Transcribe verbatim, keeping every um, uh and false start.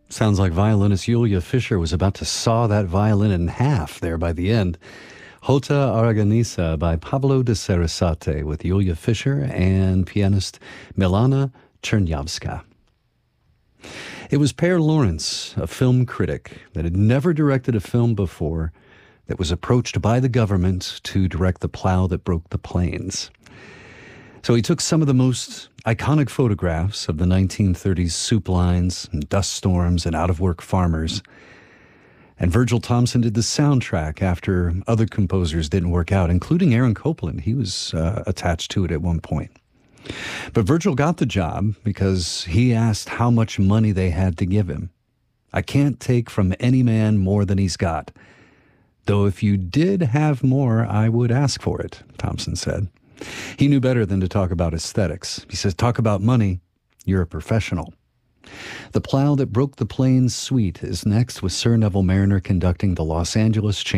Sounds like violinist Julia Fischer was about to saw that violin in half there by the end. Jota Aragonesa by Pablo de Sarasate with Julia Fischer and pianist Milana Chernyavska. It was Per Lawrence, a film critic that had never directed a film before, that was approached by the government to direct The Plow That Broke the Plains. So he took some of the most iconic photographs of the nineteen thirties soup lines and dust storms and out-of-work farmers. And Virgil Thomson did the soundtrack after other composers didn't work out, including Aaron Copland. He was uh, attached to it at one point. But Virgil got the job because he asked how much money they had to give him. "I can't take from any man more than he's got. Though if you did have more, I would ask for it," Thomson said. He knew better than to talk about aesthetics. He says, "Talk about money, you're a professional." The Plow That Broke the Plains suite is next, with Sir Neville Marriner conducting the Los Angeles Chamber